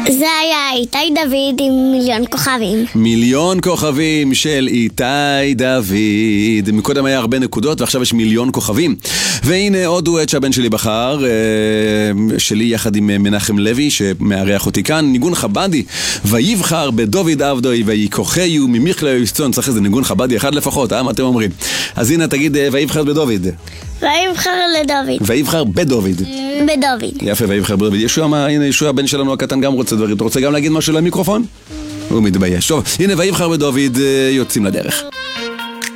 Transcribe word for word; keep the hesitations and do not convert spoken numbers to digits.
זה היה איתי דוד עם מיליון כוכבים. מיליון כוכבים של איתי דוד. מקודם היה הרבה נקודות ועכשיו יש מיליון כוכבים. והנה עוד דואט שהבן שלי בחר, שלי יחד עם מנחם לוי שמארח אותי כאן, ניגון חבדי. ויבחר בדוד עבדוי ויקוחהו ממיכלה יסצון. צריך איזה ניגון חבדי אחד לפחות, אה? מה אתם אומרים? אז הנה תגיד ויבחר בדוד. ויבחר לדוד. ויבחר בדוד. בדוד. יפה, ויבחר בדוד. ישוע, מה, הנה ישוע הבן שלנו הקטן גם רוצה דברים. אתה רוצה גם להגיד משהו למיקרופון? הוא מתבייש. טוב, הנה ויבחר בדוד, יוצאים לדרך.